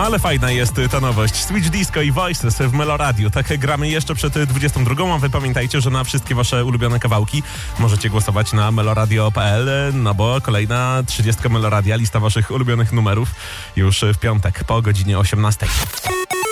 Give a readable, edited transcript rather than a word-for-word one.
Ale fajna jest ta nowość. Switch Disco i Voices w Meloradiu. Tak gramy jeszcze przed 22, a wy pamiętajcie, że na wszystkie wasze ulubione kawałki możecie głosować na meloradio.pl, no bo kolejna 30 Meloradia, lista waszych ulubionych numerów już w piątek po godzinie 18.